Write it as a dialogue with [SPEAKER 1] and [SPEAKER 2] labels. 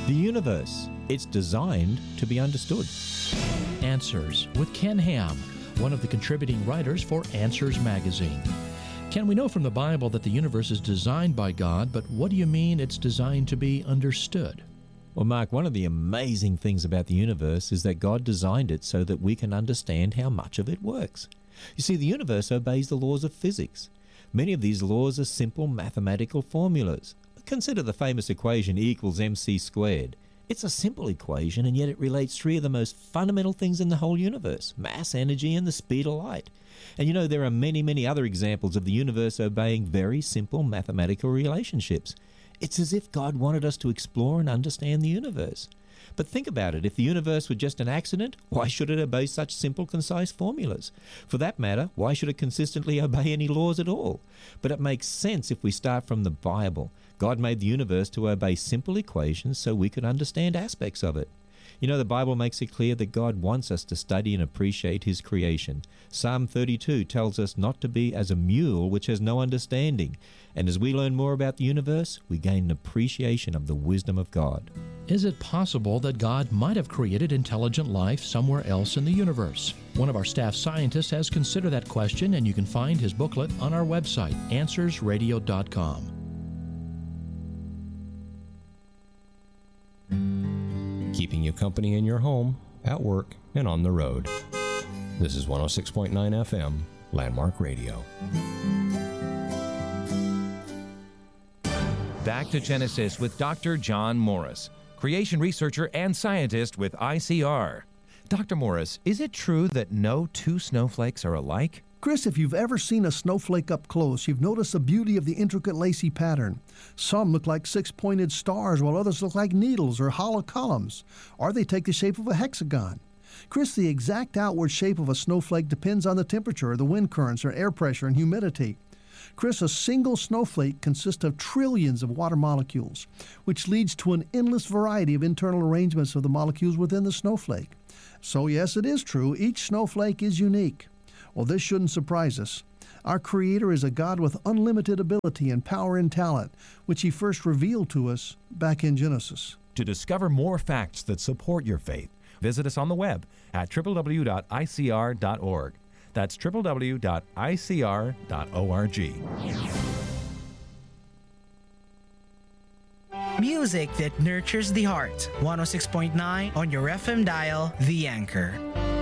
[SPEAKER 1] The universe, it's designed to be understood.
[SPEAKER 2] Answers with Ken Ham, one of the contributing writers for Answers Magazine. Ken, we know from the Bible that the universe is designed by God, but what do you mean it's designed to be understood?
[SPEAKER 1] Well, Mark, one of the amazing things about the universe is that God designed it so that we can understand how much of it works. You see, the universe obeys the laws of physics. Many of these laws are simple mathematical formulas. Consider the famous equation E equals mc squared. It's a simple equation, and yet it relates three of the most fundamental things in the whole universe: mass, energy, and the speed of light. And you know, there are many, many other examples of the universe obeying very simple mathematical relationships. It's as if God wanted us to explore and understand the universe. But think about it. If the universe were just an accident, why should it obey such simple, concise formulas? For that matter, why should it consistently obey any laws at all? But it makes sense if we start from the Bible. God made the universe to obey simple equations so we could understand aspects of it. You know, the Bible makes it clear that God wants us to study and appreciate His creation. Psalm 32 tells us not to be as a mule which has no understanding. And as we learn more about the universe, we gain an appreciation of the wisdom of God.
[SPEAKER 2] Is it possible that God might have created intelligent life somewhere else in the universe? One of our staff scientists has considered that question, and you can find his booklet on our website, AnswersRadio.com.
[SPEAKER 3] Keeping you company in your home, at work, and on the road. This is 106.9 FM, Landmark Radio.
[SPEAKER 4] Back to Genesis with Dr. John Morris, creation researcher and scientist with ICR. Dr. Morris, is it true that no two snowflakes are alike?
[SPEAKER 5] Chris, if you've ever seen a snowflake up close, you've noticed the beauty of the intricate lacy pattern. Some look like six-pointed stars, while others look like needles or hollow columns, or they take the shape of a hexagon. Chris, the exact outward shape of a snowflake depends on the temperature, the wind currents, or air pressure and humidity. Chris, a single snowflake consists of trillions of water molecules, which leads to an endless variety of internal arrangements of the molecules within the snowflake. So yes, it is true, each snowflake is unique. Well, this shouldn't surprise us. Our Creator is a God with unlimited ability and power and talent, which He first revealed to us back in Genesis.
[SPEAKER 4] To discover more facts that support your faith, visit us on the web at www.icr.org. That's www.icr.org.
[SPEAKER 6] Music that nurtures the heart. 106.9 on your FM dial, The Anchor.